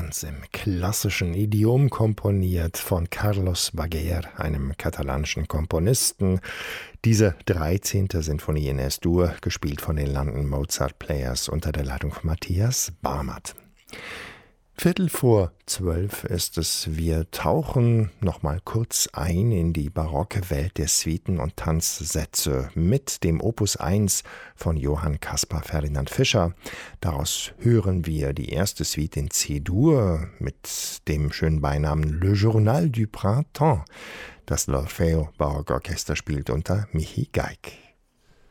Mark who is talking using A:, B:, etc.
A: ganz im klassischen Idiom komponiert von Carlos Baguer, einem katalanischen Komponisten. Diese 13. Sinfonie in S-Dur, gespielt von den London Mozart Players unter der Leitung von Matthias Barmert. 11:45 ist es. Wir tauchen nochmal kurz ein in die barocke Welt der Suiten und Tanzsätze mit dem Opus 1 von Johann Caspar Ferdinand Fischer. Daraus hören wir die erste Suite in C-Dur mit dem schönen Beinamen Le Journal du Printemps. Das l'Orfeo Barockorchester spielt unter Michi Geig.